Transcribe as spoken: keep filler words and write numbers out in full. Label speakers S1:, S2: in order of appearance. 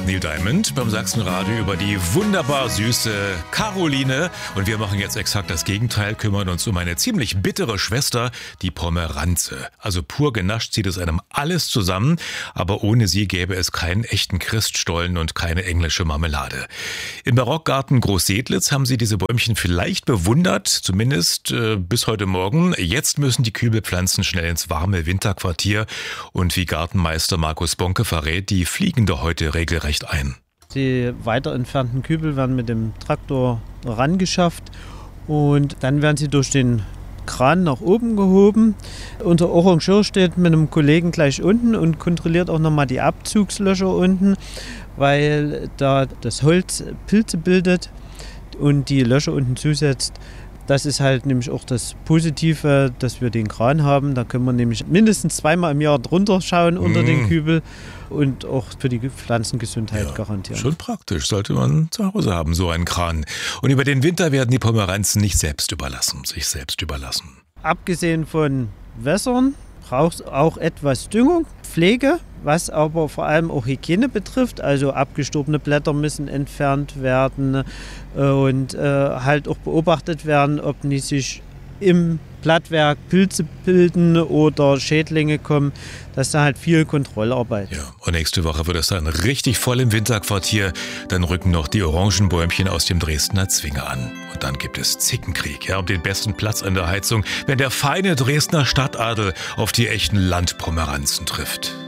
S1: Neil Diamond beim Sachsenradio über die wunderbar süße Caroline. Und wir machen jetzt exakt das Gegenteil, kümmern uns um eine ziemlich bittere Schwester, die Pomeranze. Also pur genascht zieht es einem alles zusammen, aber ohne sie gäbe es keinen echten Christstollen und keine englische Marmelade. Im Barockgarten Großsedlitz haben sie diese Bäumchen vielleicht bewundert, zumindest äh, bis heute Morgen. Jetzt müssen die Kübelpflanzen schnell ins warme Winterquartier. Und wie Gartenmeister Markus Bonke verrät, die fliegen da heute regelrecht ein.
S2: Die weiter entfernten Kübel werden mit dem Traktor rangeschafft und dann werden sie durch den Kran nach oben gehoben. Unser Arrangeur steht mit einem Kollegen gleich unten und kontrolliert auch nochmal die Abzugslöcher unten, weil da das Holz Pilze bildet und die Löcher unten zusetzt. Das ist halt nämlich auch das Positive, dass wir den Kran haben. Da können wir nämlich mindestens zweimal im Jahr drunter schauen unter mm. den Kübel und auch für die Pflanzengesundheit ja, garantieren.
S1: Schon praktisch, sollte man zu Hause haben, so einen Kran. Und über den Winter werden die Pomeranzen nicht selbst überlassen, sich selbst überlassen.
S2: Abgesehen von Wässern braucht es auch etwas Düngung, Pflege, was aber vor allem auch Hygiene betrifft. Also abgestorbene Blätter müssen entfernt werden und äh, halt auch beobachtet werden, ob nicht sich im Blattwerk Pilze bilden oder Schädlinge kommen. Das ist da halt viel Kontrollarbeit.
S1: Ja, und nächste Woche wird es dann richtig voll im Winterquartier. Dann rücken noch die Orangenbäumchen aus dem Dresdner Zwinger an. Und dann gibt es Zickenkrieg, ja, um den besten Platz an der Heizung, wenn der feine Dresdner Stadtadel auf die echten Landpomeranzen trifft.